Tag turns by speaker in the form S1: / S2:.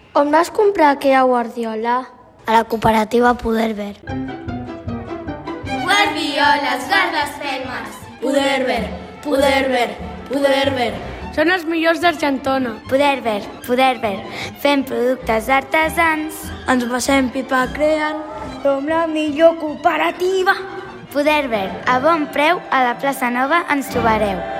S1: On vas comprar aquella guardiola?
S2: A la cooperativa Poder Ver.
S3: Guardioles, gardes fermes.
S4: Poder Ver, Poder Ver, Poder Ver.
S1: Són els millors d'Argentona.
S2: Poder Ver. Fem productes artesans.
S4: Ens passem pipa creant. Som la millor cooperativa.
S2: Poder Ver. A bon preu, a la plaça Nova ens trobareu.